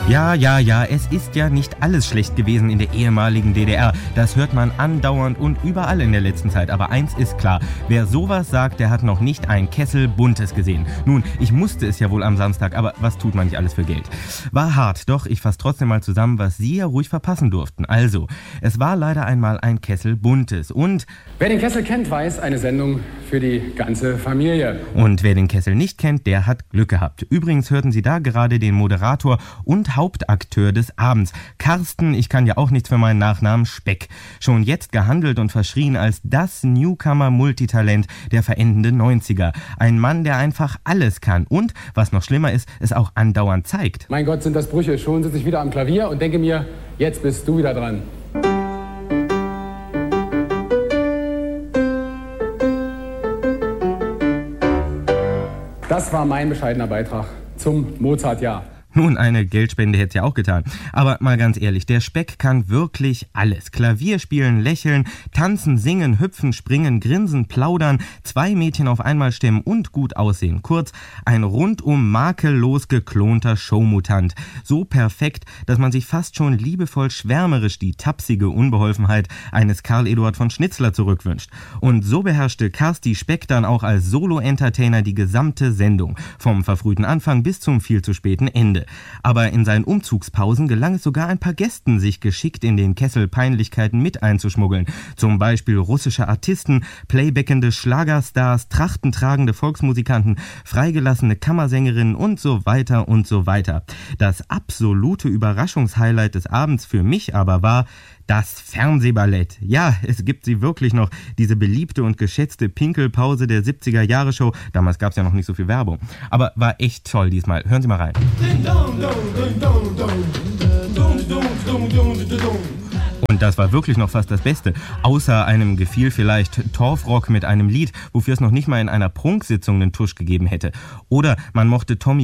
Ja, es ist ja nicht alles schlecht gewesen in der ehemaligen DDR. Das hört man andauernd und überall in der letzten Zeit. Aber eins ist klar, wer sowas sagt, der hat noch nicht ein Kessel Buntes gesehen. Nun, ich musste es ja wohl am Samstag, aber was tut man nicht alles für Geld? War hart, doch ich fasse trotzdem mal zusammen, was Sie ja ruhig verpassen durften. Also, es war leider einmal ein Kessel Buntes und... Wer den Kessel kennt, weiß, eine Sendung für die ganze Familie. Und wer den Kessel nicht kennt, der hat Glück gehabt. Übrigens hörten Sie da gerade den Moderator und Hauptakteur des Abends, Carsten, ich kann ja auch nichts für meinen Nachnamen, Speck. Schon jetzt gehandelt und verschrien als das Newcomer-Multitalent der verendenden 90er. Ein Mann, der einfach alles kann und, was noch schlimmer ist, es auch andauernd zeigt. Mein Gott, sind das Brüche. Schon sitze ich wieder am Klavier und denke mir, jetzt bist du wieder dran. Das war mein bescheidener Beitrag zum Mozart-Jahr. Nun, eine Geldspende hätte ja auch getan. Aber mal ganz ehrlich, der Speck kann wirklich alles. Klavier spielen, lächeln, tanzen, singen, hüpfen, springen, grinsen, plaudern, 2 Mädchen auf einmal stemmen und gut aussehen. Kurz, ein rundum makellos geklonter Showmutant. So perfekt, dass man sich fast schon liebevoll schwärmerisch die tapsige Unbeholfenheit eines Karl Eduard von Schnitzler zurückwünscht. Und so beherrschte Carsti Speck dann auch als Solo-Entertainer die gesamte Sendung. Vom verfrühten Anfang bis zum viel zu späten Ende. Aber in seinen Umzugspausen gelang es sogar ein paar Gästen, sich geschickt in den Kessel Peinlichkeiten mit einzuschmuggeln. Zum Beispiel russische Artisten, playbackende Schlagerstars, trachtentragende Volksmusikanten, freigelassene Kammersängerinnen und so weiter und so weiter. Das absolute Überraschungshighlight des Abends für mich aber war das Fernsehballett. Ja, es gibt sie wirklich noch, diese beliebte und geschätzte Pinkelpause der 70er-Jahre-Show. Damals gab es ja noch nicht so viel Werbung. Aber war echt toll diesmal. Hören Sie mal rein. Und das war wirklich noch fast das Beste. Außer einem gefiel vielleicht Torfrock mit einem Lied, wofür es noch nicht mal in einer Prunksitzung einen Tusch gegeben hätte. Oder man mochte Tommy